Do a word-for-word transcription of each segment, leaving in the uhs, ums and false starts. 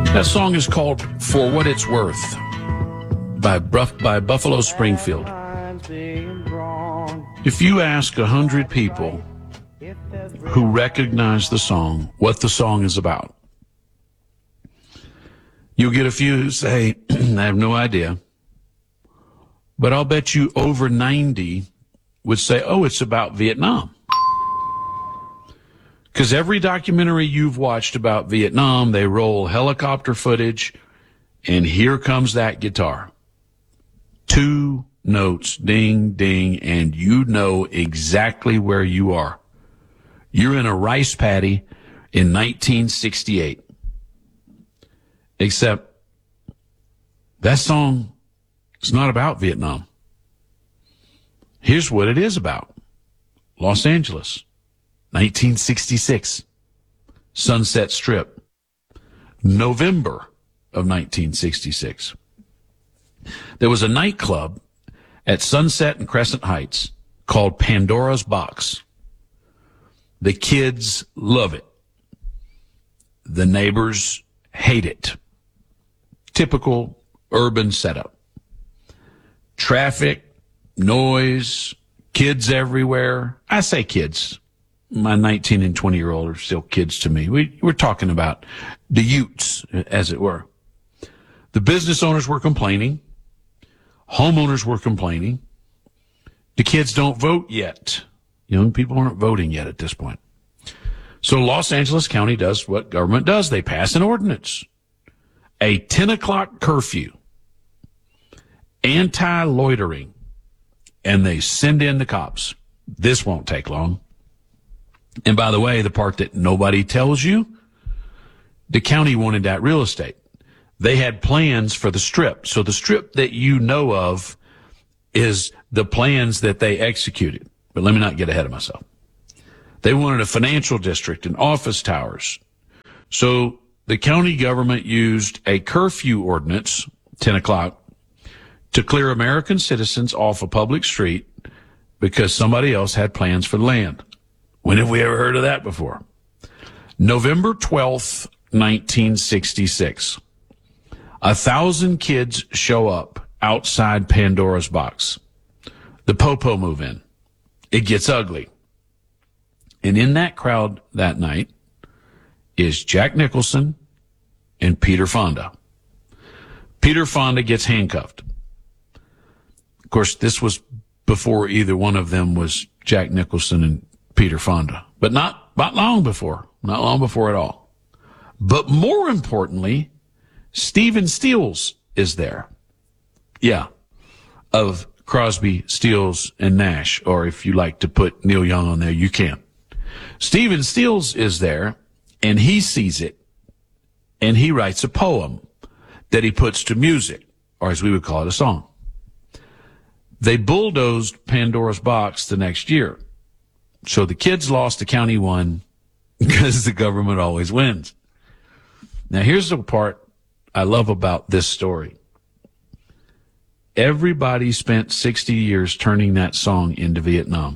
That song is called For What It's Worth by, Bruff, by Buffalo Springfield. If you ask a hundred people who recognize the song what the song is about, you'll get a few who say, I have no idea. But I'll bet you over ninety would say, oh, it's about Vietnam. Because every documentary you've watched about Vietnam, they roll helicopter footage, and here comes that guitar. Two notes, ding, ding, and you know exactly where you are. You're in a rice paddy in nineteen sixty-eight. Except that song is not about Vietnam. Here's what it is about. Los Angeles. nineteen sixty-six, Sunset Strip, November of nineteen sixty-six. There was a nightclub at Sunset and Crescent Heights called Pandora's Box. The kids love it. The neighbors hate it. Typical urban setup. Traffic, noise, kids everywhere. I say kids. My nineteen and twenty year old are still kids to me. We, we're talking about the Utes, as it were. The business owners were complaining. Homeowners were complaining. The kids don't vote yet. Young people aren't voting yet at this point. So Los Angeles County does what government does. They pass an ordinance. A ten o'clock curfew. Anti-loitering. And they send in the cops. This won't take long. And by the way, the part that nobody tells you, the county wanted that real estate. They had plans for the strip. So the strip that you know of is the plans that they executed. But let me not get ahead of myself. They wanted a financial district and office towers. So the county government used a curfew ordinance, ten o'clock, to clear American citizens off a public street because somebody else had plans for the land. When have we ever heard of that before? November twelfth, nineteen sixty-six. A thousand kids show up outside Pandora's Box. The Popo move in. It gets ugly. And in that crowd that night is Jack Nicholson and Peter Fonda. Peter Fonda gets handcuffed. Of course, this was before either one of them was Jack Nicholson and Peter Fonda, but not, not long before, not long before at all. But more importantly, Stephen Stills is there. Yeah. Of Crosby, Stills, and Nash, or if you like to put Neil Young on there, you can. Stephen Stills is there, and he sees it, and he writes a poem that he puts to music, or as we would call it, a song. They bulldozed Pandora's Box the next year. So the kids lost, the county won, because the government always wins. Now, here's the part I love about this story. Everybody spent sixty years turning that song into Vietnam.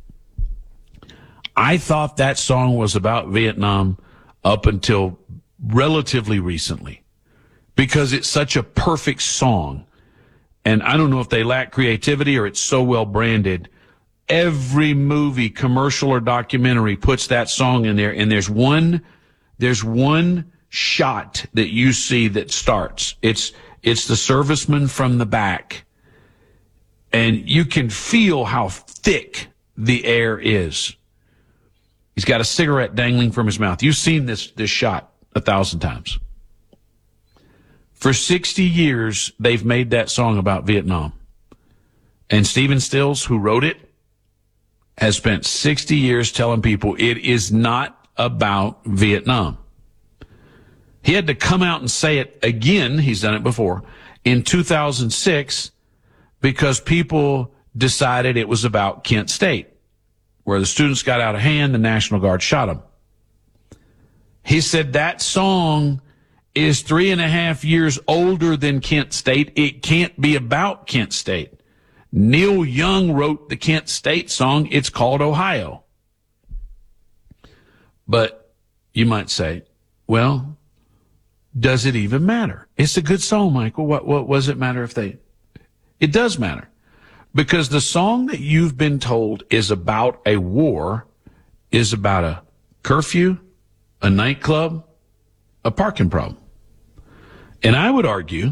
I thought that song was about Vietnam up until relatively recently because it's such a perfect song. And I don't know if they lack creativity or it's so well branded. Every movie, commercial or documentary puts that song in there, and there's one, there's one shot that you see that starts. It's, it's the serviceman from the back, and you can feel how thick the air is. He's got a cigarette dangling from his mouth. You've seen this, this shot a thousand times. For sixty years, they've made that song about Vietnam. And Stephen Stills, who wrote it, has spent sixty years telling people it is not about Vietnam. He had to come out and say it again, he's done it before, in two thousand six, because people decided it was about Kent State, where the students got out of hand, the National Guard shot them. He said that song is three and a half years older than Kent State. It can't be about Kent State. Neil Young wrote the Kent State song. It's called Ohio. But you might say, well, does it even matter? It's a good song, Michael. What, what, what does it matter if they, it does matter. Because the song that you've been told is about a war, is about a curfew, a nightclub, a parking problem. And I would argue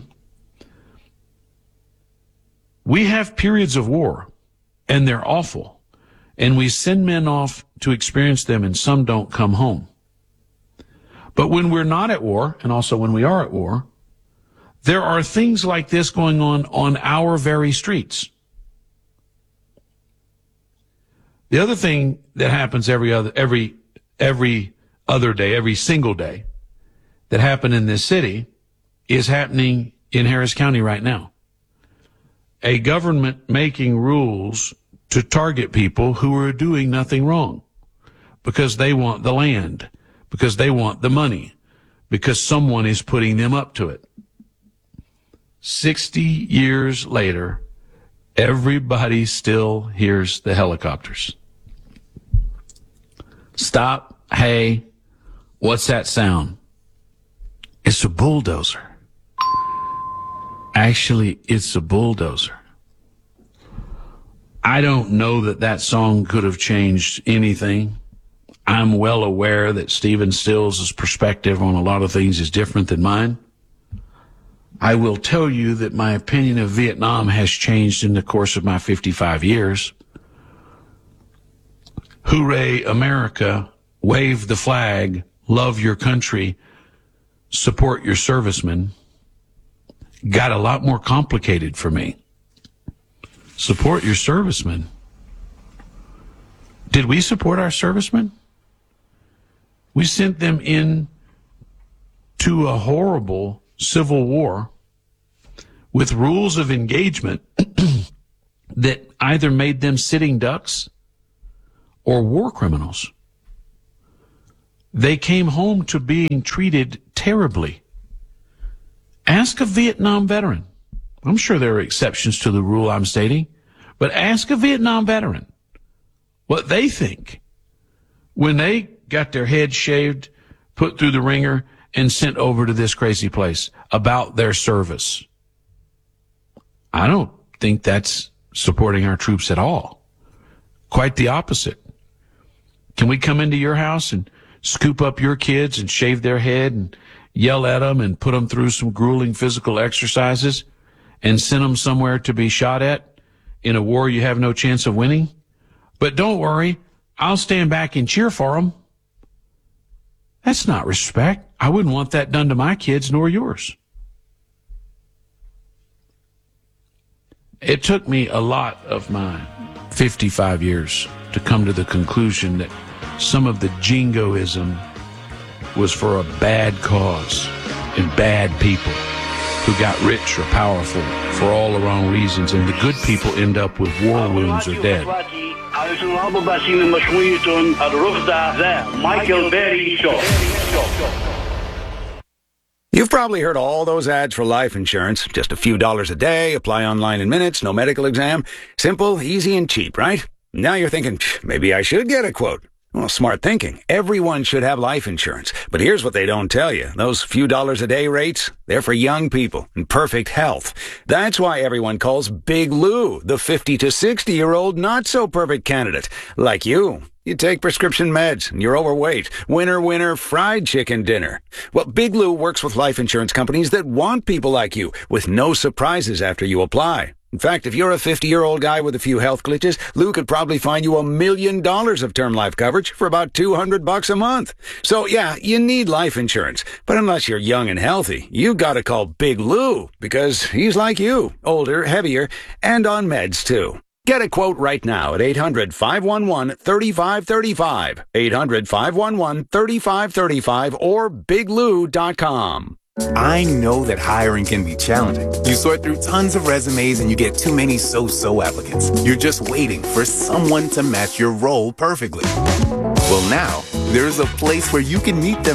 we have periods of war, and they're awful. And we send men off to experience them, and some don't come home. But when we're not at war, and also when we are at war, there are things like this going on on our very streets. The other thing that happens every other, every, every other day, every single day that happened in this city is happening in Harris County right now. A government making rules to target people who are doing nothing wrong because they want the land, because they want the money, because someone is putting them up to it. Sixty years later, everybody still hears the helicopters. Stop. Hey, what's that sound? It's a bulldozer. Actually, it's a bulldozer. I don't know that that song could have changed anything. I'm well aware that Stephen Stills' perspective on a lot of things is different than mine. I will tell you that my opinion of Vietnam has changed in the course of my fifty-five years. Hooray, America, wave the flag, love your country, support your servicemen, got a lot more complicated for me. Support your servicemen. Did we support our servicemen? We sent them in to a horrible civil war with rules of engagement that either made them sitting ducks or war criminals. They came home to being treated terribly. Ask a Vietnam veteran. I'm sure there are exceptions to the rule I'm stating, but ask a Vietnam veteran what they think when they got their heads shaved, put through the ringer, and sent over to this crazy place about their service. I don't think that's supporting our troops at all. Quite the opposite. Can we come into your house and scoop up your kids and shave their head and yell at them and put them through some grueling physical exercises and send them somewhere to be shot at in a war you have no chance of winning? But don't worry, I'll stand back and cheer for them. That's not respect. I wouldn't want that done to my kids nor yours. It took me a lot of my fifty-five years to come to the conclusion that some of the jingoism was for a bad cause and bad people who got rich or powerful for all the wrong reasons, and the good people end up with war wounds or dead. Michael Berry Show. You've probably heard all those ads for life insurance. Just a few dollars a day, apply online in minutes, no medical exam. Simple, easy, and cheap, right? Now you're thinking, maybe I should get a quote. Well, smart thinking. Everyone should have life insurance. But here's what they don't tell you. Those few dollars a day rates, they're for young people in perfect health. That's why everyone calls Big Lou the fifty to sixty-year-old not-so-perfect candidate. Like you. You take prescription meds, and you're overweight. Winner, winner, fried chicken dinner. Well, Big Lou works with life insurance companies that want people like you, with no surprises after you apply. In fact, if you're a fifty-year-old guy with a few health glitches, Lou could probably find you a million dollars of term life coverage for about two hundred bucks a month. So, yeah, you need life insurance. But unless you're young and healthy, you gotta call Big Lou, because he's like you, older, heavier, and on meds, too. Get a quote right now at eight hundred, five one one, three five three five, eight hundred, five one one, three five three five, or big lou dot com. I know that hiring can be challenging. You sort through tons of resumes and you get too many so-so applicants. You're just waiting for someone to match your role perfectly. Well, now, there's a place where you can meet them